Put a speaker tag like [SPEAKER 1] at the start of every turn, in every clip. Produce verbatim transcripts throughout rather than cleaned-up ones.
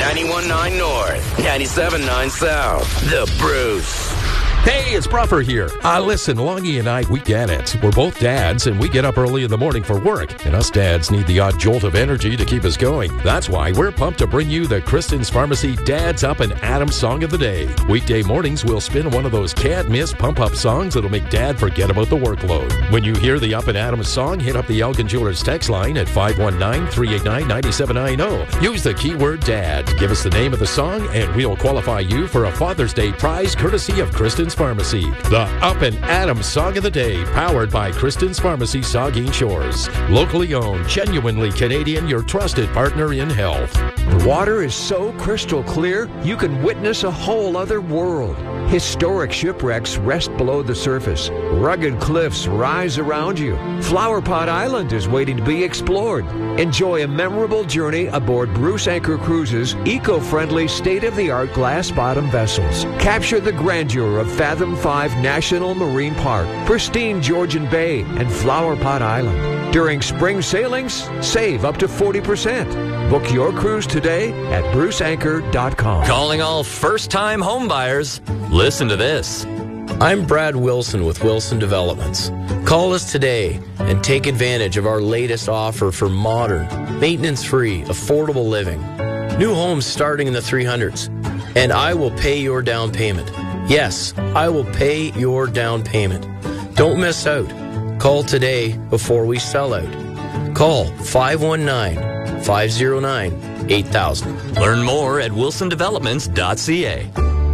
[SPEAKER 1] ninety-one point nine North, ninety-seven point nine South. The Bruce.
[SPEAKER 2] Hey, it's Bruffer here. Uh, listen, Longy and I, we get it. We're both dads, and we get up early in the morning for work. And us dads need the odd jolt of energy to keep us going. That's why we're pumped to bring you the Kristen's Pharmacy Dads Up and Adams Song of the Day. Weekday mornings, we'll spin one of those can't-miss pump-up songs that'll make Dad forget about the workload. When you hear the Up and Adams song, hit up the Elgin Jewelers text line at five one nine, three eight nine, nine seven nine zero. Use the keyword Dad. Give us the name of the song, and we'll qualify you for a Father's Day prize courtesy of Kristen's Pharmacy. The Up and Adams Song of the Day, powered by Kristen's Pharmacy, Saugeen Shores. Locally owned, genuinely Canadian, your trusted partner in health.
[SPEAKER 3] The water is so crystal clear, you can witness a whole other world. Historic shipwrecks rest below the surface. Rugged cliffs rise around you. Flower Pot Island is waiting to be explored. Enjoy a memorable journey aboard Bruce Anchor Cruises' eco-friendly, state-of-the-art glass-bottom vessels. Capture the grandeur of Fathom five National Marine Park, pristine Georgian Bay, and Flower Pot Island. During spring sailings, save up to forty percent. Book your cruise today at bruce anchor dot com.
[SPEAKER 4] Calling all first-time homebuyers. Listen to this. I'm Brad Wilson with Wilson Developments. Call us today and take advantage of our latest offer for modern, maintenance-free, affordable living. New homes starting in the three hundreds. And I will pay your down payment. Yes, I will pay your down payment. Don't miss out. Call today before we sell out. Call five one nine, five zero nine, eight thousand.
[SPEAKER 5] Learn more at wilson developments dot c a.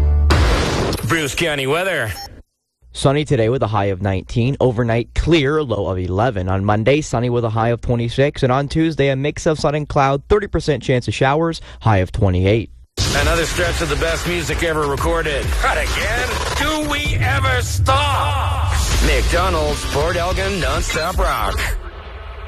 [SPEAKER 1] Bruce County weather.
[SPEAKER 6] Sunny today with a high of nineteen. Overnight clear, a low of eleven. On Monday, sunny with a high of twenty-six. And on Tuesday, a mix of sun and cloud, thirty percent chance of showers, high of twenty-eight.
[SPEAKER 1] Another stretch of the best music ever recorded. Not again. Do we ever stop? McDonald's, Port Elgin, non-stop rock.